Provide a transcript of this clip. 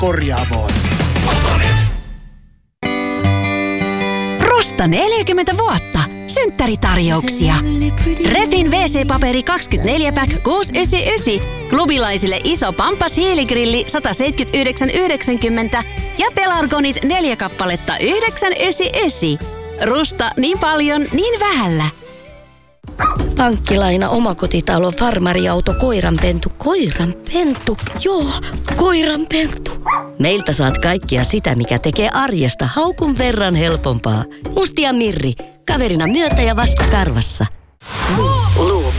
korjaamoon. Rusta 40 vuotta. Synttäritarjouksia. Refin WC-paperi 24-pack 699. Klubilaisille iso Pampas hiiligrilli 179,90 ja Pelargonit 4 kappaletta 999. Rusta niin paljon, niin vähällä. Pankkilaina, omakotitalo, farmariauto, koiranpentu. Koiranpentu? Joo, koiranpentu. Meiltä saat kaikkia sitä, mikä tekee arjesta haukun verran helpompaa. Musti ja Mirri, kaverina myötä ja vasta karvassa. Loop.